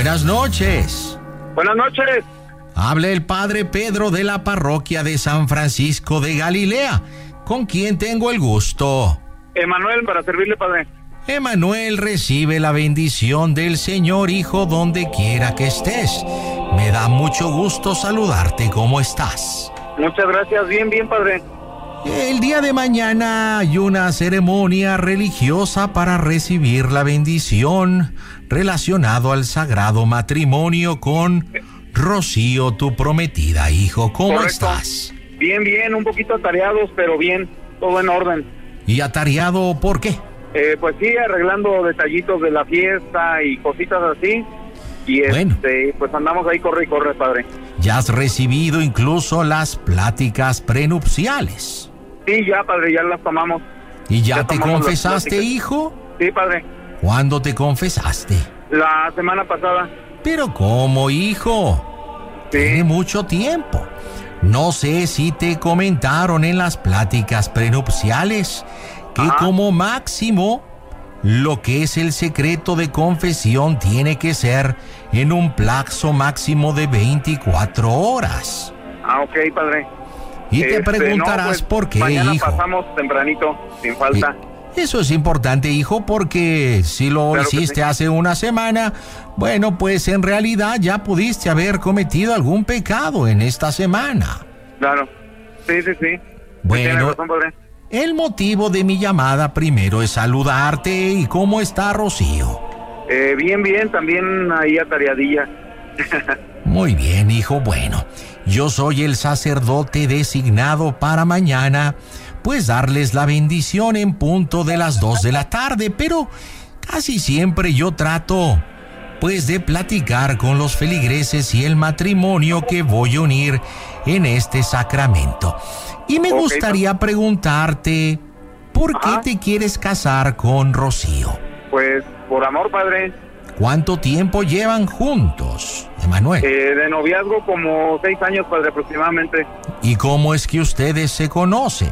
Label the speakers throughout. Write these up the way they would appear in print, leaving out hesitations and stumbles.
Speaker 1: Buenas noches.
Speaker 2: Buenas noches.
Speaker 1: Habla el padre Pedro de la parroquia de San Francisco de Galilea. ¿Con quién tengo el gusto?
Speaker 2: Emanuel, para servirle, padre.
Speaker 1: Emanuel, recibe la bendición del Señor, hijo, donde quiera que estés. Me da mucho gusto saludarte. ¿Cómo estás?
Speaker 2: Muchas gracias. Bien, padre.
Speaker 1: El día de mañana hay una ceremonia religiosa para recibir la bendición relacionado al sagrado matrimonio con Rocío, tu prometida, hijo. ¿Cómo
Speaker 2: Correcto.
Speaker 1: estás?
Speaker 2: Bien, un poquito atareados, pero bien, todo en orden.
Speaker 1: ¿Y atareado por qué?
Speaker 2: Pues sí, arreglando detallitos de la fiesta y cositas así. Y
Speaker 1: Bueno.
Speaker 2: pues andamos ahí, corre, padre.
Speaker 1: Ya has recibido incluso las pláticas prenupciales.
Speaker 2: Sí, ya, padre, ya las tomamos.
Speaker 1: ¿Y ya te
Speaker 2: tomamos las
Speaker 1: confesaste,
Speaker 2: pláticas.
Speaker 1: hijo?
Speaker 2: Sí, padre.
Speaker 1: ¿Cuándo te confesaste?
Speaker 2: La semana pasada.
Speaker 1: ¿Pero cómo, hijo?
Speaker 2: Sí.
Speaker 1: Tiene mucho tiempo. No sé si te comentaron en las pláticas prenupciales que como máximo lo que es el secreto de confesión tiene que ser en un plazo máximo de 24 horas.
Speaker 2: Ok, padre.
Speaker 1: Y te preguntarás
Speaker 2: no, pues,
Speaker 1: por qué,
Speaker 2: mañana
Speaker 1: hijo.
Speaker 2: pasamos tempranito, sin falta.
Speaker 1: Eso es importante, hijo, porque si lo
Speaker 2: Claro que
Speaker 1: hiciste
Speaker 2: sí.
Speaker 1: hace una semana, bueno, pues en realidad ya pudiste haber cometido algún pecado en esta semana.
Speaker 2: Claro. Sí.
Speaker 1: Bueno.
Speaker 2: Tiene razón, padre.
Speaker 1: El motivo de mi llamada primero es saludarte. ¿Y cómo está Rocío?
Speaker 2: Bien, también ahí atareadilla.
Speaker 1: Muy bien, hijo. Bueno, yo soy el sacerdote designado para mañana, pues darles la bendición en punto de las 2 de la tarde, pero casi siempre yo trato, pues, de platicar con los feligreses y el matrimonio que voy a unir en este sacramento. Y me gustaría preguntarte, ¿por qué te quieres casar con Rocío?
Speaker 2: Pues por amor, padre.
Speaker 1: ¿Cuánto tiempo llevan juntos, Emanuel?
Speaker 2: De noviazgo como 6 años, padre, aproximadamente.
Speaker 1: ¿Y cómo es que ustedes se conocen?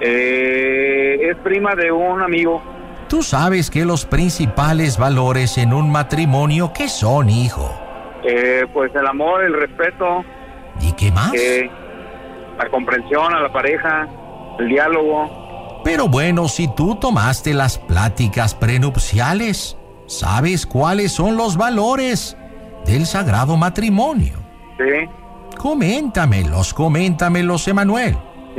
Speaker 2: Es prima de un amigo.
Speaker 1: Tú sabes que los principales valores en un matrimonio, ¿qué son, hijo?
Speaker 2: Pues el amor, el respeto.
Speaker 1: ¿Y qué más?
Speaker 2: La comprensión a la pareja, el diálogo.
Speaker 1: Pero bueno, si tú tomaste las pláticas prenupciales, ¿sabes cuáles son los valores del sagrado matrimonio?
Speaker 2: Sí.
Speaker 1: Coméntamelos, Emanuel.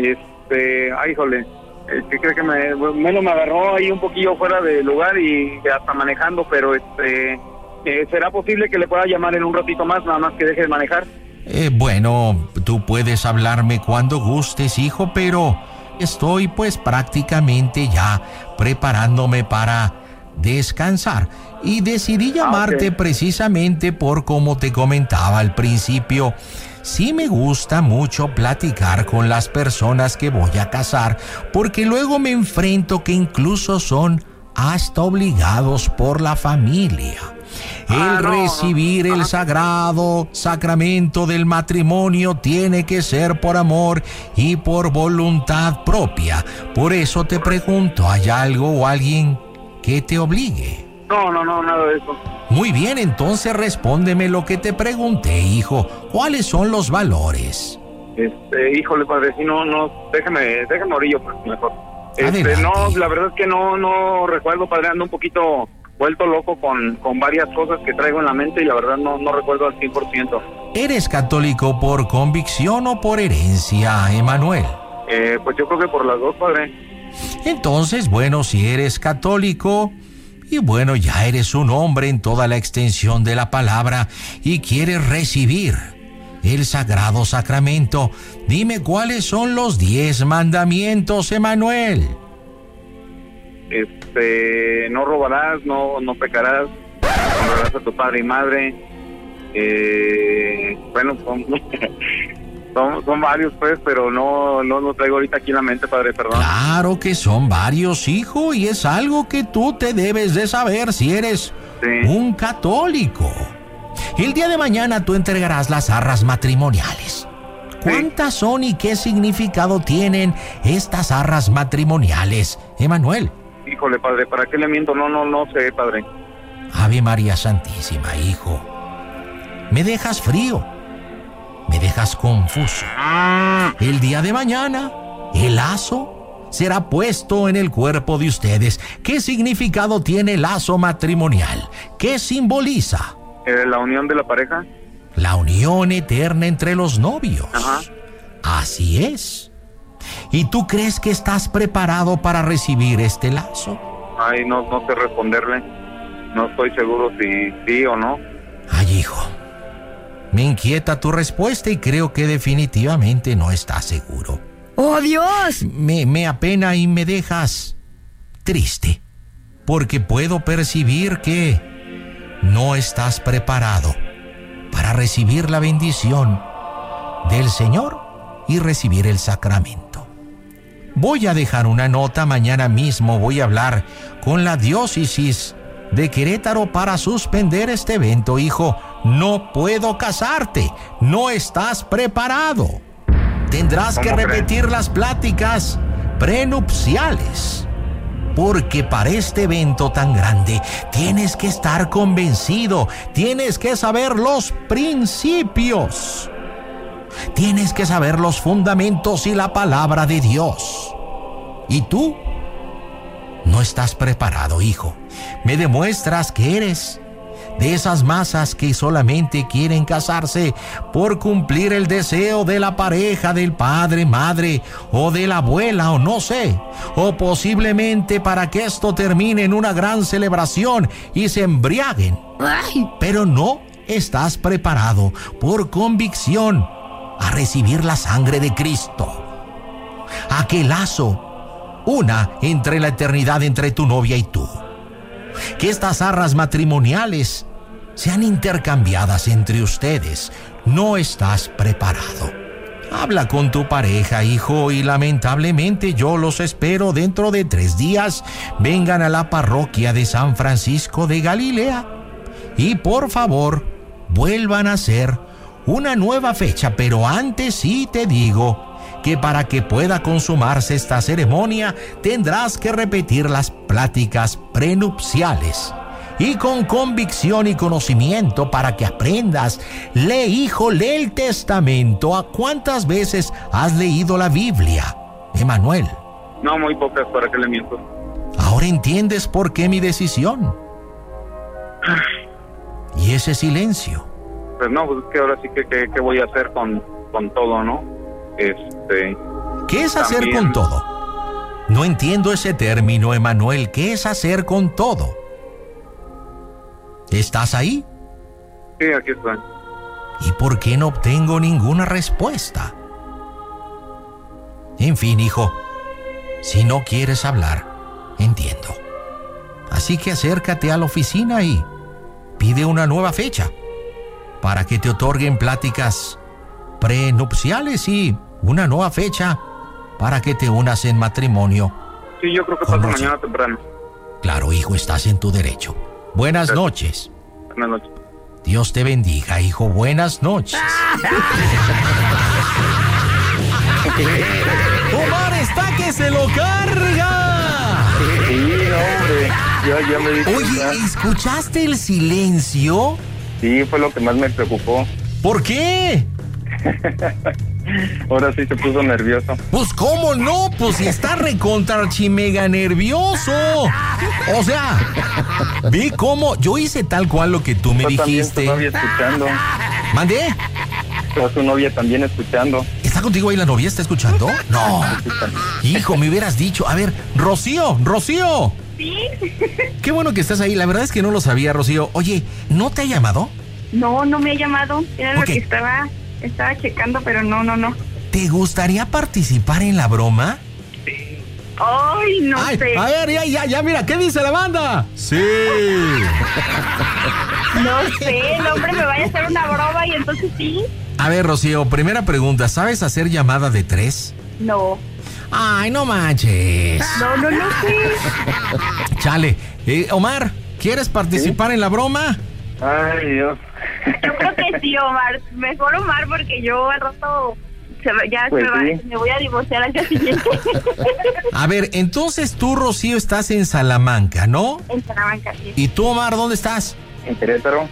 Speaker 2: Ay, híjole. ¿Qué crees que me agarró ahí un poquillo fuera de lugar y hasta manejando, pero ¿será posible que le pueda llamar en un ratito más, nada más que deje de manejar?
Speaker 1: Bueno, tú puedes hablarme cuando gustes, hijo, pero estoy pues prácticamente ya preparándome para descansar. Y decidí llamarte precisamente por como te comentaba al principio. Sí me gusta mucho platicar con las personas que voy a casar, porque luego me enfrento que incluso son hasta obligados por la familia. Recibir el sagrado sacramento del matrimonio tiene que ser por amor y por voluntad propia. Por eso te pregunto, ¿hay algo o alguien que te obligue?
Speaker 2: No, nada de eso.
Speaker 1: Muy bien, entonces respóndeme lo que te pregunté, hijo. ¿Cuáles son los valores?
Speaker 2: Híjole, padre, si no, déjeme orillo, pues, mejor.
Speaker 1: Adelante.
Speaker 2: No, la verdad es que no recuerdo, padre, ando un poquito vuelto loco con varias cosas que traigo en la mente y la verdad no recuerdo al 100%.
Speaker 1: ¿Eres católico por convicción o por herencia, Emanuel?
Speaker 2: Pues yo creo que por las dos, padre.
Speaker 1: Entonces, bueno, si eres católico y bueno, ya eres un hombre en toda la extensión de la palabra y quieres recibir el sagrado sacramento, dime cuáles son los 10 mandamientos, Emanuel.
Speaker 2: No robarás, no pecarás, honrarás a tu padre y madre. Bueno, son varios, pues, pero no traigo ahorita aquí en la mente, padre, perdón.
Speaker 1: Claro que son varios, hijo, y es algo que tú te debes de saber si eres un católico. El día de mañana tú entregarás las arras matrimoniales. ¿Cuántas son y qué significado tienen estas arras matrimoniales, Emanuel?
Speaker 2: Híjole, padre, ¿para qué le miento? No sé, padre.
Speaker 1: Ave María Santísima, hijo. me dejas frío, me dejas confuso. El día de mañana, el lazo será puesto en el cuerpo de ustedes. ¿Qué significado tiene el lazo matrimonial? ¿Qué simboliza?
Speaker 2: La unión de la pareja.
Speaker 1: La unión eterna entre los novios.
Speaker 2: Ajá.
Speaker 1: Así es. ¿Y tú crees que estás preparado para recibir este lazo?
Speaker 2: Ay, no sé responderle. No estoy seguro si sí o no.
Speaker 1: Ay, hijo, me inquieta tu respuesta y creo que definitivamente no estás seguro.
Speaker 3: ¡Oh, Dios!
Speaker 1: Me apena y me dejas triste, porque puedo percibir que no estás preparado para recibir la bendición del Señor y recibir el sacramento. Voy a dejar una nota, mañana mismo voy a hablar con la diócesis de Querétaro para suspender este evento. Hijo, no puedo casarte, no estás preparado. Tendrás que repetir las pláticas prenupciales, porque para este evento tan grande tienes que estar convencido, tienes que saber los principios, tienes que saber los fundamentos y la palabra de Dios. ¿Y tú? No estás preparado, hijo. Me demuestras que eres de esas masas que solamente quieren casarse por cumplir el deseo de la pareja, del padre, madre o de la abuela, o no sé, o posiblemente para que esto termine en una gran celebración y se embriaguen.
Speaker 3: ¡Ay!
Speaker 1: Pero no estás preparado por convicción a recibir la sangre de Cristo. A que el lazo una entre la eternidad entre tu novia y tú. Que estas arras matrimoniales sean intercambiadas entre ustedes. No estás preparado. Habla con tu pareja, hijo, y lamentablemente yo los espero dentro de 3 días. Vengan a la parroquia de San Francisco de Galilea y por favor vuelvan a hacer una nueva fecha, pero antes sí te digo que para que pueda consumarse esta ceremonia tendrás que repetir las pláticas prenupciales y con convicción y conocimiento para que aprendas. Lee, hijo, lee el testamento. ¿A cuántas veces has leído la Biblia, Emanuel?
Speaker 2: No, muy pocas, ¿para qué le miento?
Speaker 1: Ahora entiendes por qué mi decisión. Y ese silencio.
Speaker 2: Pues no, pues es que ahora sí que ¿qué voy a hacer con todo, no?
Speaker 1: ¿Qué es hacer
Speaker 2: también
Speaker 1: con todo? No entiendo ese término, Emanuel. ¿Qué es hacer con todo? ¿Estás ahí?
Speaker 2: Sí, aquí estoy.
Speaker 1: ¿Y por qué no obtengo ninguna respuesta? En fin, hijo, si no quieres hablar, entiendo. Así que acércate a la oficina y pide una nueva fecha para que te otorguen pláticas prenupciales y una nueva fecha para que te unas en matrimonio.
Speaker 2: Sí, yo creo que pasa mañana temprano.
Speaker 1: Claro, hijo, estás en tu derecho. Buenas
Speaker 2: Gracias.
Speaker 1: noches.
Speaker 2: Buenas noches.
Speaker 1: Dios te bendiga, hijo. Buenas noches. Omar está que se lo carga.
Speaker 4: Sí, hombre, ya me di cuenta.
Speaker 1: Oye, ¿escuchaste el silencio?
Speaker 4: Sí, fue lo que más me preocupó.
Speaker 1: ¿Por qué?
Speaker 4: Ahora sí se puso nervioso.
Speaker 1: Pues cómo no, pues si está recontra archimega nervioso. O sea, ve cómo yo hice tal cual lo que tú me dijiste.
Speaker 4: También tu novia escuchando.
Speaker 1: ¿Mandé?
Speaker 4: Está tu novia también escuchando.
Speaker 1: ¿Está contigo ahí la novia? ¿Está escuchando? No. Hijo, me hubieras dicho. A ver, Rocío.
Speaker 5: Sí.
Speaker 1: Qué bueno que estás ahí. La verdad es que no lo sabía, Rocío. Oye, ¿no te ha llamado?
Speaker 5: No me ha llamado. Era lo
Speaker 1: Ok.
Speaker 5: que estaba checando, pero no.
Speaker 1: ¿Te gustaría participar en la broma?
Speaker 5: Ay, no
Speaker 1: Ay,
Speaker 5: sé.
Speaker 1: a ver, ya, mira, ¿qué dice la banda? Sí.
Speaker 5: No sé, el hombre me vaya a hacer una broma y entonces sí.
Speaker 1: A ver, Rocío, primera pregunta. ¿Sabes hacer llamada de 3?
Speaker 5: No.
Speaker 1: Ay, no manches.
Speaker 5: No sé.
Speaker 1: Chale. Omar, ¿quieres participar en la broma?
Speaker 4: Ay, Dios.
Speaker 5: Yo creo que sí, Omar. Mejor Omar, porque yo al rato
Speaker 4: Pues sí.
Speaker 5: me voy a divorciar al día siguiente.
Speaker 1: A ver, entonces tú, Rocío, estás en Salamanca, ¿no?
Speaker 5: En Salamanca, sí.
Speaker 1: ¿Y tú, Omar, dónde estás?
Speaker 4: En Querétaro.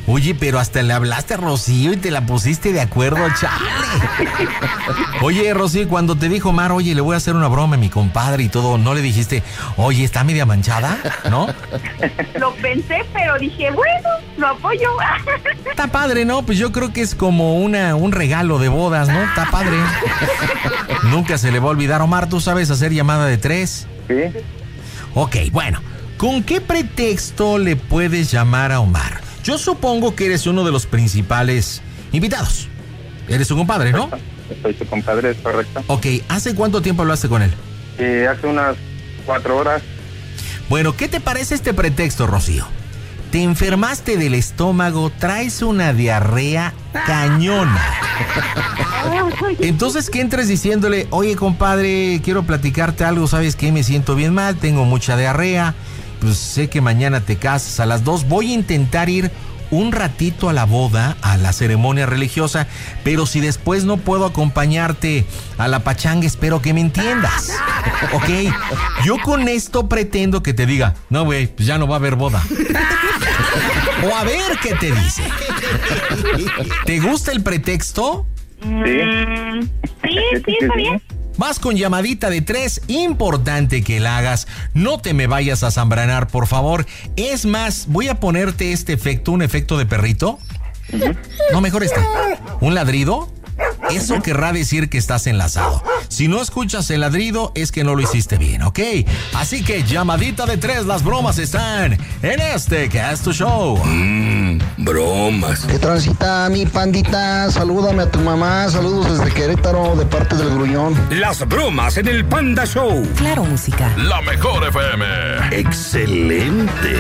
Speaker 1: Oye, pero hasta le hablaste a Rocío y te la pusiste de acuerdo, chale. Oye, Rocío, cuando te dijo Omar, oye, le voy a hacer una broma a mi compadre y todo, ¿no le dijiste, oye, está media manchada? ¿No?
Speaker 5: Lo pensé, pero dije, bueno, lo apoyo.
Speaker 1: Está padre, ¿no? Pues yo creo que es como un regalo de bodas, ¿no? Está padre. Nunca se le va a olvidar. Omar, ¿tú sabes hacer llamada de 3?
Speaker 4: Sí.
Speaker 1: Ok, bueno. ¿Con qué pretexto le puedes llamar a Omar? Yo supongo que eres uno de los principales invitados. Eres su compadre, ¿no?
Speaker 4: Soy su compadre, es correcto.
Speaker 1: Ok, ¿hace cuánto tiempo hablaste con él?
Speaker 4: Hace unas 4 horas.
Speaker 1: Bueno, ¿qué te parece este pretexto, Rocío? Te enfermaste del estómago, traes una diarrea cañona. Entonces que entres diciéndole, oye, compadre, quiero platicarte algo, ¿sabes qué? Me siento bien mal, tengo mucha diarrea, pues sé que mañana te casas a las 2, voy a intentar ir un ratito a la boda, a la ceremonia religiosa, pero si después no puedo acompañarte a la pachanga, espero que me entiendas. Ok, yo con esto pretendo que te diga, no güey, pues ya no va a haber boda. O a ver qué te dice. ¿Te gusta el pretexto?
Speaker 5: Sí, está bien.
Speaker 1: Vas con llamadita de 3, importante que la hagas, no te me vayas a zambranar, por favor. Es más, voy a ponerte este efecto, un efecto de perrito. No, mejor un ladrido. Eso querrá decir que estás enlazado. Si no escuchas el ladrido, es que no lo hiciste bien, ¿ok? Así que llamadita de 3, las bromas están en este que es tu show.
Speaker 3: Bromas.
Speaker 6: ¿Qué transita, mi pandita? Salúdame a tu mamá, saludos desde Querétaro, de parte del Gruñón.
Speaker 3: Las bromas en el Panda Show.
Speaker 7: Claro, música.
Speaker 8: La mejor FM.
Speaker 3: Excelente.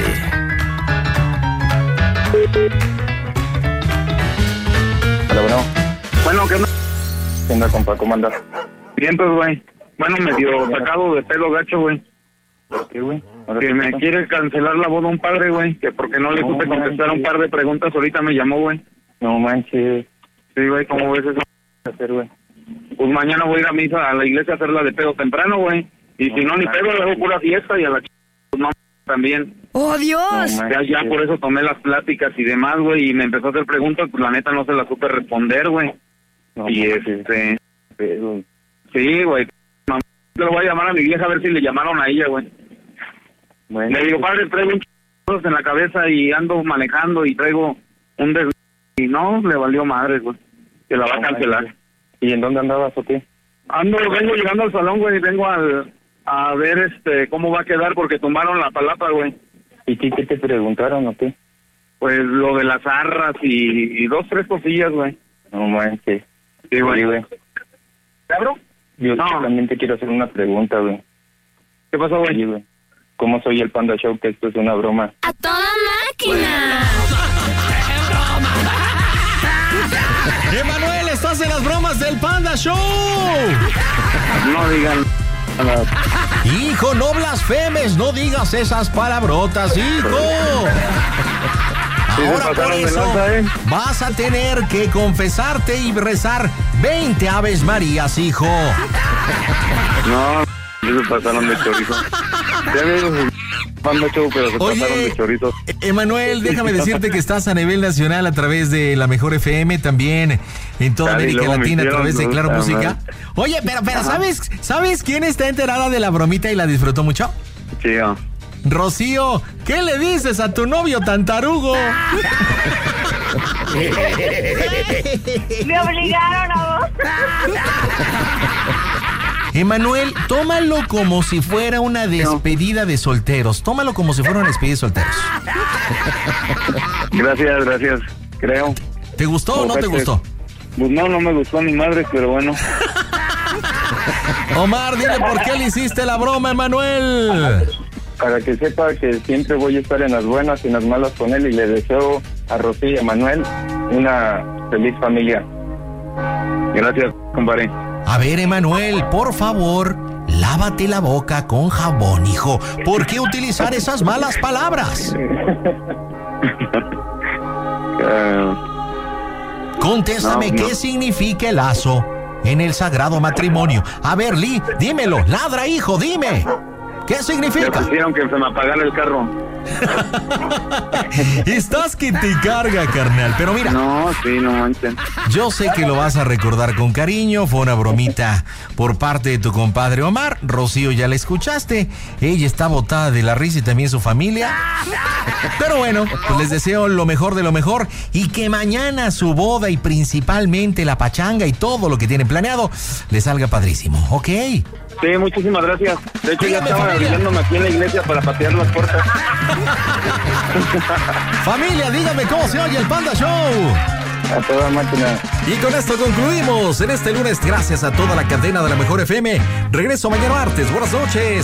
Speaker 4: Hola, bueno.
Speaker 2: Bueno, ¿qué onda?
Speaker 4: ¿Qué onda, compa? ¿Cómo andas?
Speaker 2: Bien, pues, güey. Bueno, medio sacado de pelo gacho, güey.
Speaker 4: ¿Por qué, güey?
Speaker 2: Que me quiere cancelar la boda un padre, güey. Que porque no le supe contestar un par de preguntas, ahorita me llamó, güey.
Speaker 4: No manches.
Speaker 2: Sí, güey, ¿cómo ves eso?
Speaker 4: ¿Qué hacer, güey?
Speaker 2: Pues mañana voy a ir a misa, a la iglesia a hacerla de pedo temprano, güey. Y si no, ni pedo, le hago pura fiesta y a la pues no, también.
Speaker 7: ¡Oh, Dios!
Speaker 2: Ya por eso tomé las pláticas y demás, güey, y me empezó a hacer preguntas, pues la neta no se las supe responder, güey.
Speaker 4: No,
Speaker 2: y
Speaker 4: pero...
Speaker 2: sí, güey, le voy a llamar a mi vieja a ver si le llamaron a ella, güey.
Speaker 4: Bueno,
Speaker 2: Le digo, padre, traigo un cosas en la cabeza y ando manejando y traigo un y no, le valió madre, güey, que la va a cancelar.
Speaker 4: ¿Y en dónde andabas o qué?
Speaker 2: Vengo llegando al salón, güey, y vengo a ver cómo va a quedar porque tumbaron la palapa, güey.
Speaker 4: ¿Y qué te preguntaron o qué?
Speaker 2: Pues lo de las arras y 2, 3 cosillas, güey.
Speaker 4: No manches.
Speaker 2: Sí, güey.
Speaker 4: ¿Cabro? Yo también te quiero hacer una pregunta, güey.
Speaker 2: ¿Qué pasó, güey?
Speaker 4: Sí, güey. ¿Cómo soy el Panda Show? Que esto es una broma.
Speaker 7: ¡A toda máquina!
Speaker 1: ¡Emanuel, estás en las bromas del Panda Show!
Speaker 2: No digan nada.
Speaker 1: Hijo, no blasfemes, no digas esas palabrotas, hijo. Ahora por eso vas a tener que confesarte y rezar 20 Aves Marías, hijo.
Speaker 2: No, se pasaron de chorizo. Ya veo Panda Show, pero se pasaron de chorizo.
Speaker 1: Emanuel, déjame decirte que estás a nivel nacional a través de la Mejor FM, también en toda América Latina a través de Claro Música. Oye, pero ¿sabes quién está enterada de la bromita y la disfrutó mucho?
Speaker 2: Sí,
Speaker 1: Rocío, ¿qué le dices a tu novio tan tarugo?
Speaker 5: Me obligaron a vos.
Speaker 1: Emanuel, tómalo como si fuera una despedida de solteros. Tómalo como si fuera una despedida de solteros.
Speaker 2: Gracias, creo.
Speaker 1: ¿Te gustó o no te gustó?
Speaker 2: Pues no me gustó ni madre, pero bueno.
Speaker 1: Omar, dile por qué le hiciste la broma, Emanuel.
Speaker 4: Para que sepa que siempre voy a estar en las buenas y en las malas con él, y le deseo a Rocío y a Manuel una feliz familia.
Speaker 2: Gracias, compadre.
Speaker 1: A ver, Emanuel, por favor, lávate la boca con jabón, hijo. ¿Por qué utilizar esas malas palabras? Contéstame, ¿qué significa el lazo en el sagrado matrimonio? A ver, Lee, dímelo, ladra, hijo, dime. ¿Qué significa?
Speaker 2: Me pusieron que se me apagara el carro.
Speaker 1: Estás que te carga, carnal. Pero mira.
Speaker 2: No, sí, no manches.
Speaker 1: Yo sé que lo vas a recordar con cariño. Fue una bromita por parte de tu compadre Omar. Rocío, ya la escuchaste. Ella está botada de la risa y también su familia. Pero bueno, pues les deseo lo mejor de lo mejor. Y que mañana su boda y principalmente la pachanga y todo lo que tienen planeado les salga padrísimo, ¿ok?
Speaker 2: Sí, muchísimas gracias. De hecho,
Speaker 1: Dígame,
Speaker 2: ya estaban
Speaker 1: familia.
Speaker 2: abriéndome aquí en la iglesia para patear las puertas.
Speaker 1: Familia, dígame cómo se oye el Panda Show.
Speaker 4: A toda máquina.
Speaker 1: Y con esto concluimos en este lunes. Gracias a toda la cadena de la Mejor FM. Regreso mañana martes. Buenas noches.